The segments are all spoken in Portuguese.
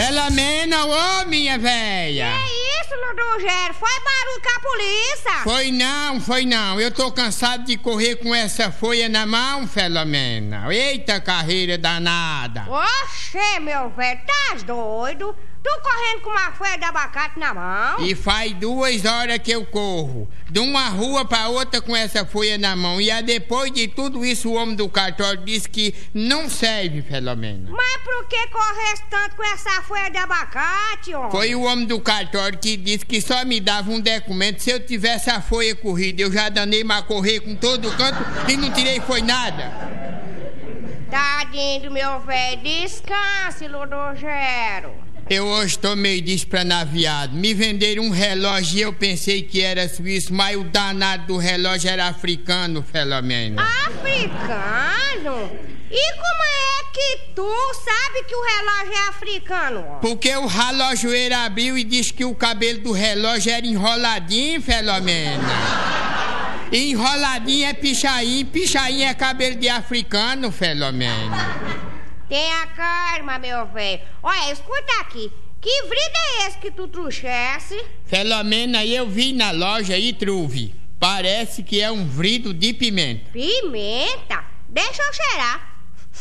Filomena, ô minha véia! Que isso, Lodogério? Foi barulho com a polícia? Foi não. Eu tô cansado de correr com essa folha na mão, Filomena. Eita carreira danada. Oxê, meu velho, tá doido? Tu correndo com uma folha de abacate na mão? E faz 2 horas que eu corro, de uma rua pra outra com essa folha na mão. E aí, depois de tudo isso, o homem do cartório disse que não serve, Filomena. Mas por que corresse tanto com essa folha de abacate, homem? Foi o homem do cartório que disse que só me dava um documento se eu tivesse a folha corrida. Eu já danei pra correr com todo canto e não tirei foi nada. Tadinho do meu velho, descanse, Lodogério. Eu hoje tô meio despranaviado. Me venderam um relógio e eu pensei que era suíço, mas o danado do relógio era africano, Filomena. Africano? E como é que tu sabe que o relógio é africano? Porque o relojoeiro abriu e disse que o cabelo do relógio era enroladinho, Filomena. E enroladinho é pichain, pichain é cabelo de africano, Filomena. Tenha calma, meu velho. Olha, escuta aqui. Que vrido é esse que tu trouxesse? Filomena, eu vi na loja e trouxe. Parece que é um vrido de pimenta. Pimenta? Deixa eu cheirar.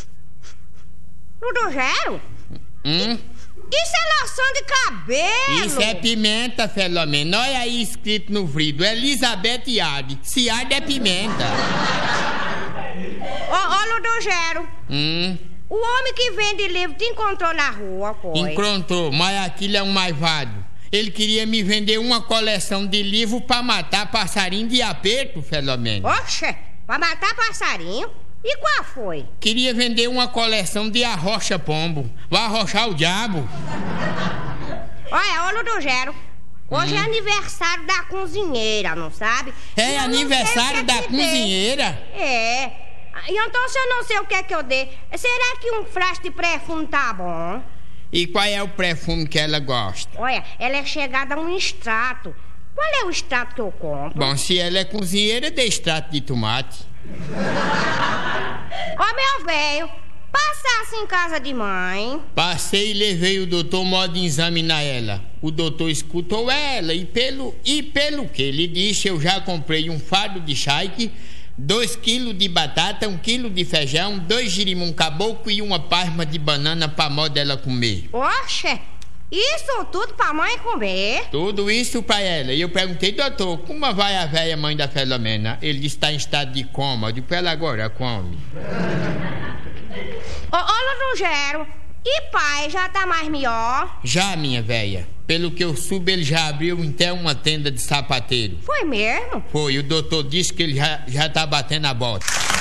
Lodogério? Isso é loção de cabelo. Isso é pimenta, Filomena. Olha aí escrito no vrido. Elizabeth Yard. Se arde é pimenta. Ô, Lodogério. O homem que vende livro te encontrou na rua, foi? Encontrou, mas aquilo é um maivado. Ele queria me vender uma coleção de livros pra matar passarinho de aperto, Filomena. Oxe, pra matar passarinho? E qual foi? Queria vender uma coleção de arrocha pombo. Vai arrochar o diabo. Olha, ô Lodogério, hoje é aniversário da cozinheira, não sabe? É aniversário da cozinheira? É. Então, se eu não sei o que é que eu dei, será que um frasco de perfume tá bom? E qual é o perfume que ela gosta? Olha, ela é chegada a um extrato. Qual é o extrato que eu compro? Bom, se ela é cozinheira, dê extrato de tomate. Ó, meu velho, passasse em casa de mãe. Passei e levei o doutor modo de examinar ela. O doutor escutou ela e pelo que ele disse, eu já comprei um fardo de charque, 2 quilos de batata, 1 quilo de feijão, 2 girimum caboclo e uma palma de banana pra mó dela comer. Oxe, isso tudo pra mãe comer? Tudo isso pra ela. E eu perguntei, doutor, como vai a velha mãe da Filomena? Ele disse que está em estado de coma. Eu digo pra ela agora, come. Ô, Lodogério, e pai, já tá mais melhor? Já, minha velha. Pelo que eu soube, ele já abriu até uma tenda de sapateiro. Foi mesmo? Foi, o doutor disse que ele já tá batendo a bota.